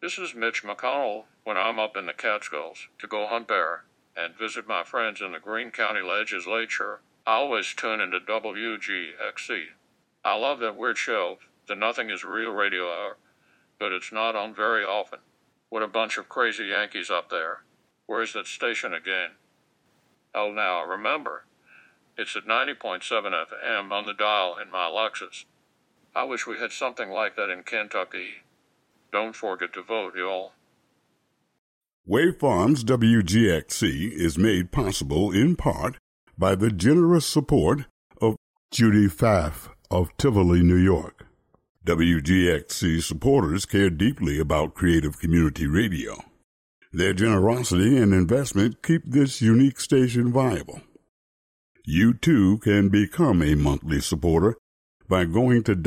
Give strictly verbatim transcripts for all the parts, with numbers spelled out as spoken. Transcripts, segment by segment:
This is Mitch McConnell when I'm up in the Catskills to go hunt bear and visit my friends in the Greene County Legislature. I always tune into W G X C. I love that weird show, the Nothing is Real radio hour, but it's not on very often. What a bunch of crazy Yankees up there. Where's that station again? Oh, now, remember, it's at ninety point seven F M on the dial in my Lexus. I wish we had something like that in Kentucky. Don't forget to vote, y'all. Wave Farms W G X C is made possible in part by the generous support of Judy Pfaff of Tivoli, New York. W G X C supporters care deeply about creative community radio. Their generosity and investment keep this unique station viable. You too can become a monthly supporter by going to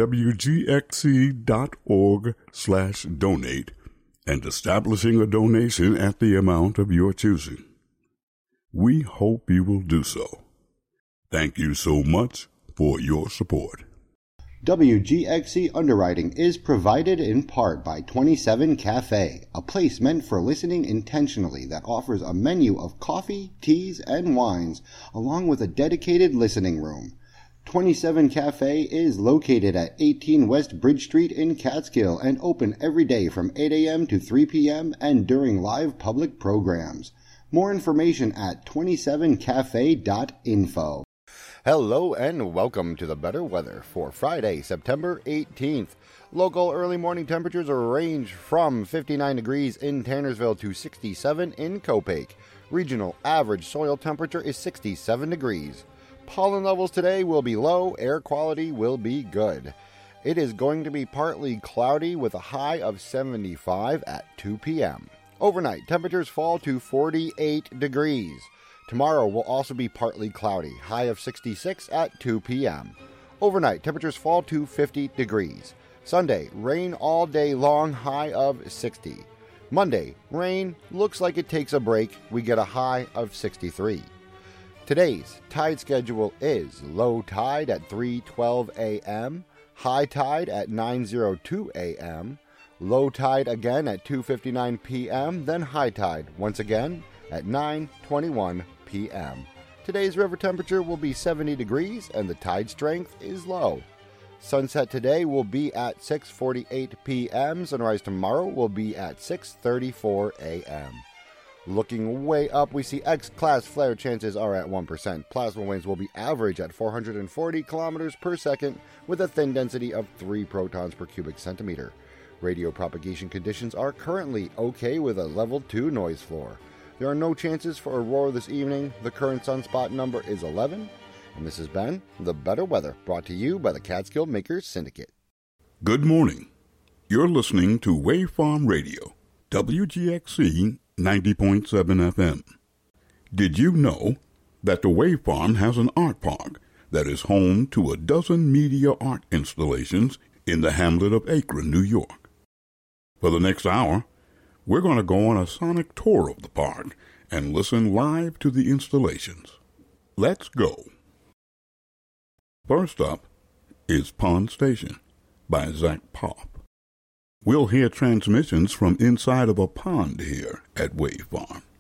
wgxc.org slash donate and establishing a donation at the amount of your choosing. We hope you will do so. Thank you so much for your support. W G X C underwriting is provided in part by twenty-seven Cafe, a place meant for listening intentionally that offers a menu of coffee, teas, and wines, along with a dedicated listening room. twenty-seven Cafe is located at eighteen West Bridge Street in Catskill and open every day from eight a.m. to three p.m. and during live public programs. More information at twenty-seven cafe dot info. Hello and welcome to the better weather for Friday, September eighteenth. Local early morning temperatures range from fifty-nine degrees in Tannersville to sixty-seven in Copake. Regional average soil temperature is sixty-seven degrees. Pollen levels today will be low, air quality will be good. It is going to be partly cloudy with a high of seventy-five at two p.m. Overnight, temperatures fall to forty-eight degrees. Tomorrow will also be partly cloudy, high of sixty-six at two p.m. Overnight, temperatures fall to fifty degrees. Sunday, rain all day long, high of sixty. Monday, rain, looks like it takes a break, we get a high of sixty-three. Today's tide schedule is low tide at three twelve a.m., high tide at nine oh two a.m., low tide again at two fifty-nine p.m., then high tide once again at nine twenty-one p.m. Today's river temperature will be seventy degrees and the tide strength is low. Sunset today will be at six forty-eight p.m. Sunrise tomorrow will be at six thirty-four a.m. Looking way up, we see X-class flare chances are at one percent. Plasma winds will be average at four hundred forty kilometers per second with a thin density of three protons per cubic centimeter. Radio propagation conditions are currently okay with a level two noise floor. There are no chances for aurora this evening. The current sunspot number is eleven. And this has been The Better Weather, brought to you by the Catskill Makers Syndicate. Good morning. You're listening to Wave Farm Radio, W G X C ninety point seven F M. Did you know that the Wave Farm has an art park that is home to a dozen media art installations in the hamlet of Akron, New York? For the next hour, we're going to go on a sonic tour of the park and listen live to the installations. Let's go. First up is Pond Station by Zach Pop. We'll hear transmissions from inside of a pond here at Wave Farm.